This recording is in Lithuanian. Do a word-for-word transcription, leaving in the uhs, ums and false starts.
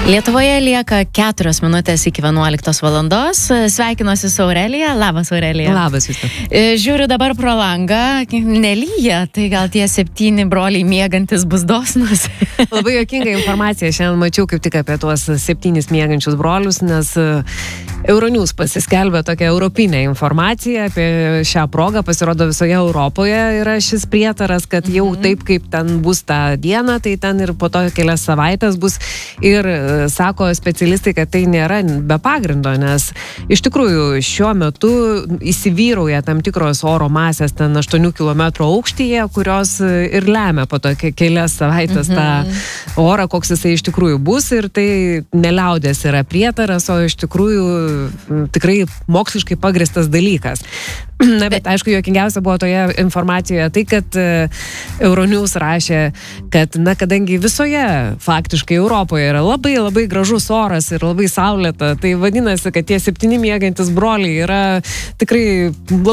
Lietuvoje lieka keturios minutės iki vienuoliktos valandos. Sveikinuosi su Aurelija. Labas, Aurelija. Labas, Justa. Žiūriu dabar pro langą, nelyja, tai gal tie septyni broliai miegantis bus dosnus. Labai juokinga informacija. Šiandien mačiau kaip tik apie tuos septynis miegančius brolius, nes Euronews pasiskelbė tokią europinę informaciją apie šią progą, pasirodo visoje Europoje yra šis prietaras, kad jau taip kaip ten bus tą dieną, tai ten ir po to kelias savaitės bus. Ir sako specialistai, kad tai nėra be pagrindo, nes iš tikrųjų šiuo metu įsivyrauja tam tikros oro masės ten aštuonių kilometrų aukštyje, kurios ir lemia po to kelias savaitės tą orą, koks jisai iš tikrųjų bus, ir tai neliaudės yra prietaras, o iš tikrųjų tikrai moksliškai pagristas dalykas. Na, bet aišku, juokingiausia buvo toje informacijoje tai, kad Euronews rašė, kad, na, kadangi visoje faktiškai Europoje yra labai labai gražus oras ir labai saulėta, tai vadinasi, kad tie septyni miegantis broliai yra tikrai labai